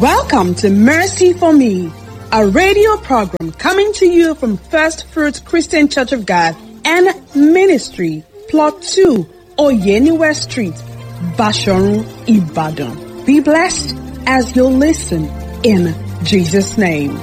Welcome to Mercy for Me, a radio program coming to you from First Fruits Christian Church of God and Ministry, Plot 2, Oyeniwe Street, Basharun, Ibadan. Be blessed as you listen in Jesus' name.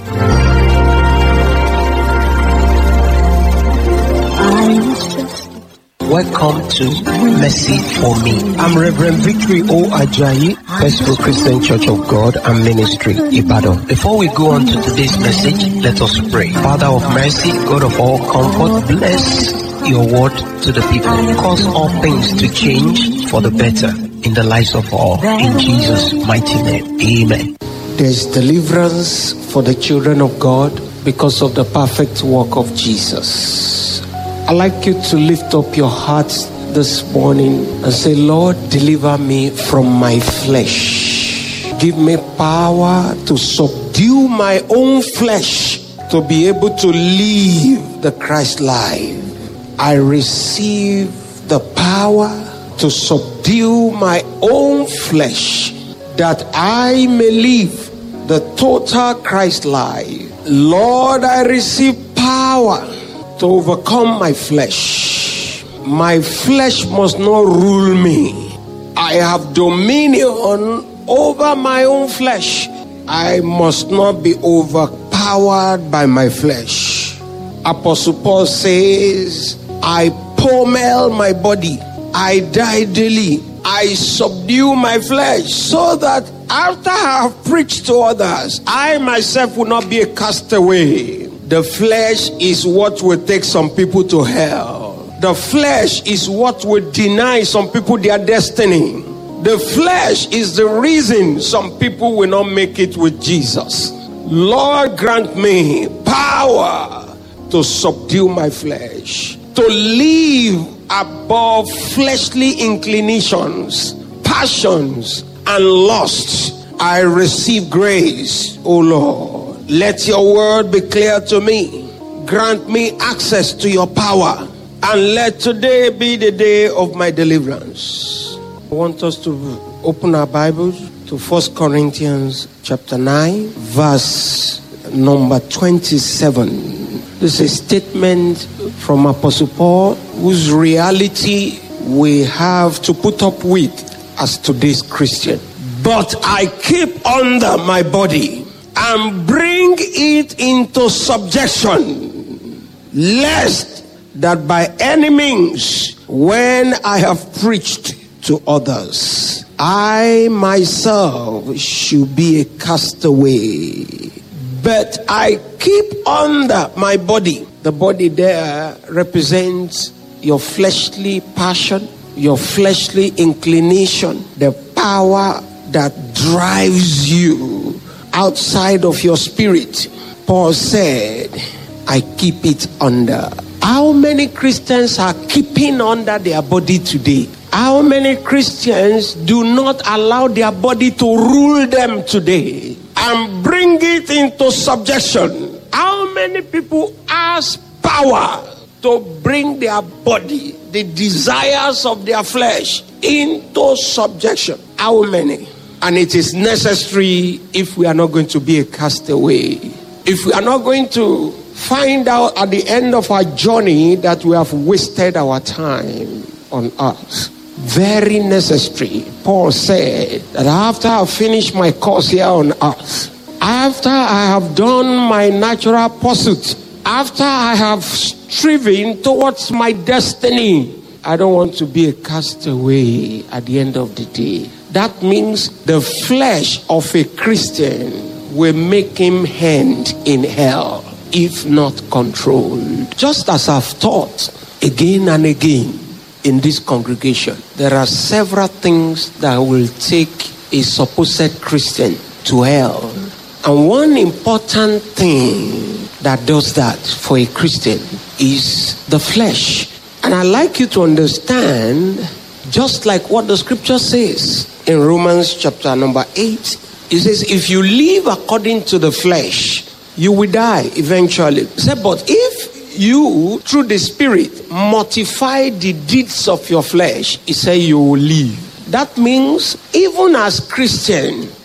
Welcome to Mercy for Me. I'm Reverend Victory O. Ajayi, First Fruits Christian Church of God and Ministry, Ibadan. Before we go on to today's message, let us pray. Father of mercy, God of all comfort, bless your word to the people. Cause all things to change for the better in the lives of all. In Jesus' mighty name, amen. There's deliverance for the children of God because of the perfect work of Jesus. I'd like you to lift up your hearts this morning and say, Lord, deliver me from my flesh. Give me power to subdue my own flesh to be able to live the Christ life. I receive the power to subdue my own flesh that I may live the total Christ life. Lord, I receive power to overcome my flesh. My flesh must not rule me. I have dominion over my own flesh. I must not be overpowered by my flesh. Apostle Paul says, I pommel my body. I die daily. I subdue my flesh so that after I have preached to others, I myself will not be a castaway. The flesh is what will take some people to hell. The flesh is what will deny some people their destiny. The flesh is the reason some people will not make it with Jesus. Lord, grant me power to subdue my flesh, to live above fleshly inclinations, passions, and lusts. I receive grace, O Lord. Let your word be clear to me. Grant me access to your power. And let today be the day of my deliverance. I want us to open our Bibles to 1 Corinthians chapter 9, verse number 27. This is a statement from Apostle Paul, whose reality we have to put up with as today's Christian. But I keep under my body and bring it into subjection, lest that by any means, when I have preached to others, I myself should be a castaway. But I keep under my body. The body there represents your fleshly passion, your fleshly inclination, the power that drives you outside of your spirit. Paul said, I keep it under. How many Christians are keeping under their body today? How many Christians do not allow their body to rule them today and bring it into subjection? How many people ask power to bring their body, the desires of their flesh, into subjection? How many? And it is necessary if we are not going to be a castaway. If we are not going to find out at the end of our journey that we have wasted our time on earth. Very necessary. Paul said that after I finish my course here on earth, after I have done my natural pursuit, after I have striven towards my destiny, I don't want to be a castaway at the end of the day. That means the flesh of a Christian will make him end in hell if not controlled. Just as I've taught again and again in this congregation, there are several things that will take a supposed Christian to hell. And one important thing that does that for a Christian is the flesh. And I'd like you to understand, just like what the scripture says in Romans chapter number 8, it says, if you live according to the flesh, you will die eventually. It said, but if you, through the Spirit, mortify the deeds of your flesh, he said you will live. That means even as Christian,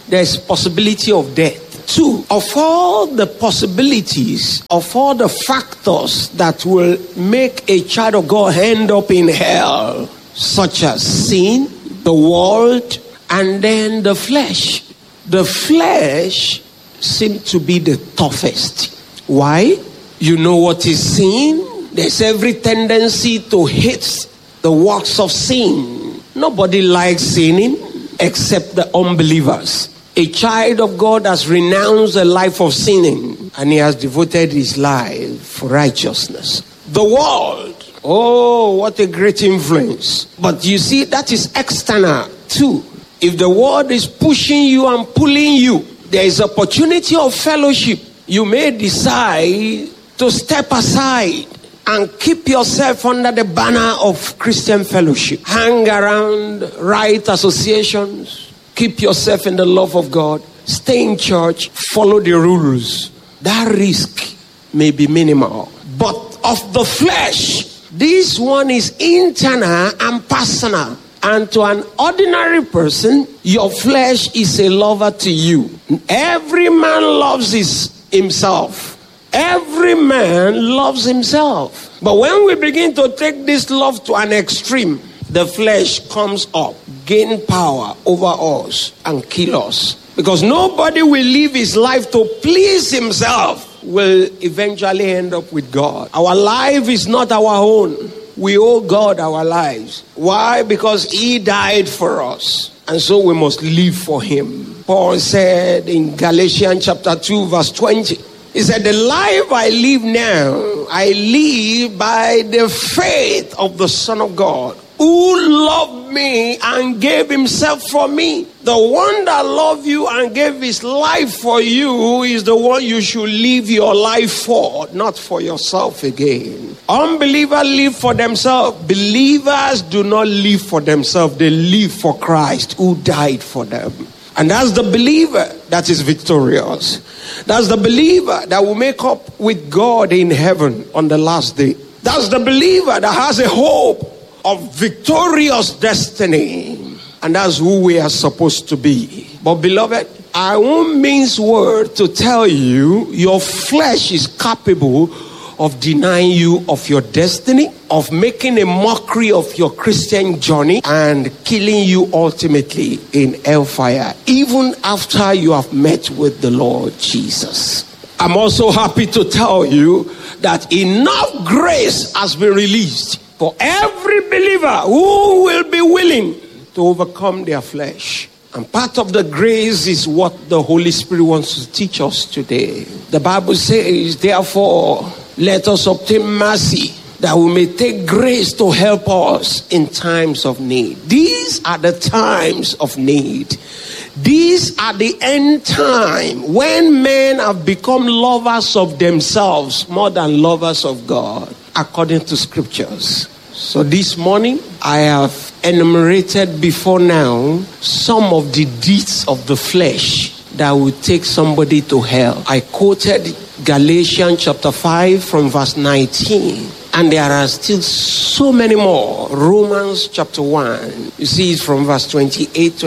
there's possibility of death. 2, of all the possibilities, of all the factors that will make a child of God end up in hell, such as sin, the world, and then the flesh. The flesh seems to be the toughest. Why? You know what is sin? There's every tendency to hate the works of sin. Nobody likes sinning except the unbelievers. A child of God has renounced a life of sinning, and he has devoted his life for righteousness. The world, oh, what a great influence. But you see, that is external too. If the world is pushing you and pulling you, there is opportunity of fellowship. You may decide to step aside and keep yourself under the banner of Christian fellowship. Hang around right associations. Keep yourself in the love of God. Stay in church. Follow the rules. That risk may be minimal. But of the flesh, this one is internal and personal. And to an ordinary person, your flesh is a lover to you. Every man loves himself. Every man loves himself. But when we begin to take this love to an extreme, the flesh comes up, gain power over us, and kill us. Because nobody will live his life to please himself, will eventually end up with God. Our life is not our own. We owe God our lives. Why? Because he died for us. And so we must live for him. Paul said in Galatians chapter 2 verse 20, he said, the life I live now, I live by the faith of the Son of God, who loved me and gave himself for me. The one that loved you and gave his life for you is the one you should live your life for, not for yourself again. Unbelievers live for themselves. Believers do not live for themselves. They live for Christ who died for them. And that's the believer that is victorious. That's the believer that will make up with God in heaven on the last day. That's the believer that has a hope of victorious destiny. And that's who we are supposed to be. But beloved, I won't mince word to tell you your flesh is capable of denying you of your destiny, of making a mockery of your Christian journey, and killing you ultimately in hellfire, even after you have met with the Lord Jesus. I'm also happy to tell you that enough grace has been released for every believer who will be willing to overcome their flesh. And part of the grace is what the Holy Spirit wants to teach us today. The Bible says, therefore, let us obtain mercy, that we may take grace to help us in times of need. These are the times of need. These are the end time when men have become lovers of themselves more than lovers of God, according to scriptures. So this morning, I have enumerated before now some of the deeds of the flesh that will take somebody to hell. I quoted Galatians chapter 5 from verse 19. And there are still so many more. Romans chapter 1. You see it from verse 28,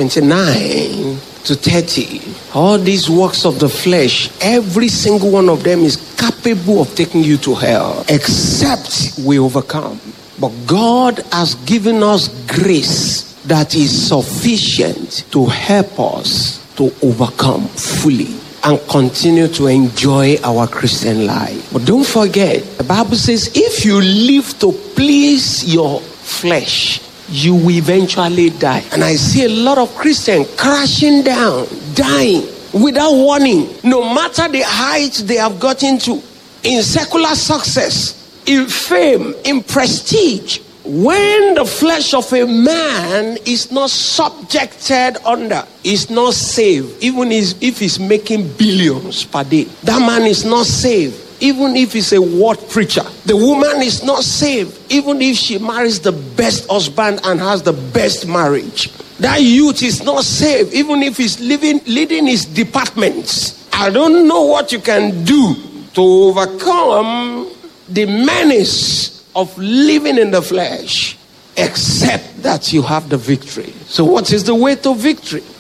29 to 30. All these works of the flesh, every single one of them is capable of taking you to hell, except we overcome. But God has given us grace that is sufficient to help us to overcome fully and continue to enjoy our Christian life. But don't forget, the Bible says if you live to please your flesh, you will eventually die. And I see a lot of Christians crashing down, dying without warning, no matter the heights they have gotten to in secular success, in fame, in prestige. When the flesh of a man is not subjected under, is not saved, even if he's making billions per day, that man is not saved, even if he's a word preacher. The woman is not saved, even if she marries the best husband and has the best marriage. That youth is not saved, even if he's leading his departments. I don't know what you can do to overcome the menace of living in the flesh, except that you have the victory. So what is the way to victory?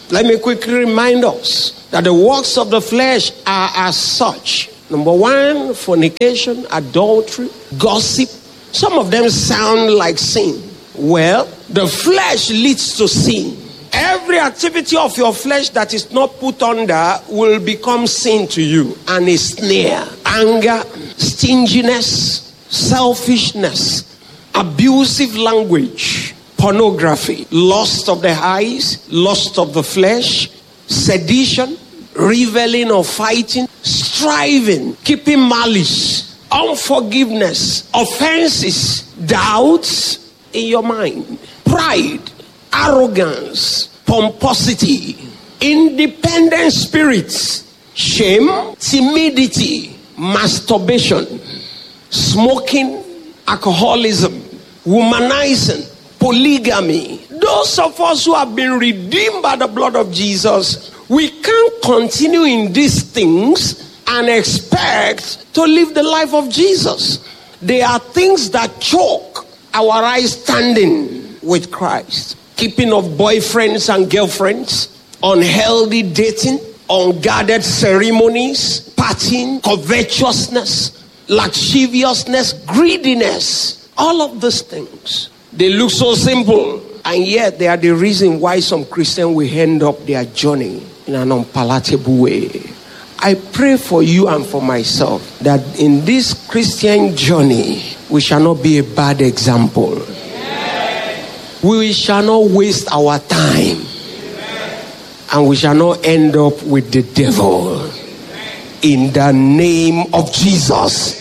Let me quickly remind us that the works of the flesh are as such. Number one, fornication, adultery, gossip. Some of them sound like sin. Well, the flesh leads to sin. Every activity of your flesh that is not put under will become sin to you, and a snare. Anger, stinginess, selfishness, abusive language, pornography, lust of the eyes, lust of the flesh, sedition, reveling or fighting, striving, keeping malice, unforgiveness, offenses, doubts in your mind, pride, arrogance, pomposity, independent spirits, shame, timidity, masturbation, smoking, alcoholism, womanizing, polygamy. Those of us who have been redeemed by the blood of Jesus, we can't continue in these things and expect to live the life of Jesus. They are things that choke our right standing with Christ. Keeping of boyfriends and girlfriends, unhealthy dating, unguarded ceremonies, partying, covetousness, lasciviousness, greediness. All of these things, they look so simple, and yet they are the reason why some Christians will end up their journey in an unpalatable way. I pray for you and for myself that in this Christian journey, we shall not be a bad example. We shall not waste our time. And we shall not end up with the devil. In the name of Jesus.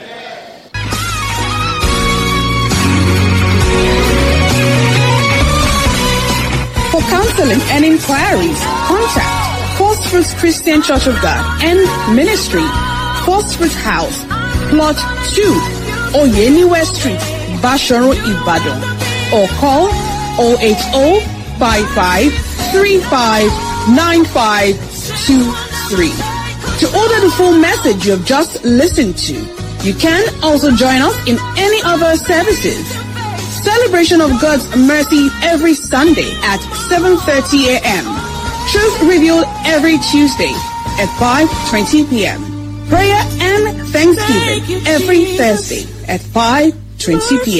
For counseling and inquiries, contact First Fruits Christian Church of God and Ministry, First Fruits House, Plot 2, Oyeniwe Street, Basharu, Ibadan. Or call 080-5535-9523. To order the full message you have just listened to, you can also join us in any other services. Celebration of God's Mercy every Sunday at 7:30 a.m. Truth Revealed every Tuesday at 5:20 p.m. Prayer and Thanksgiving every Thursday at 5:20 p.m.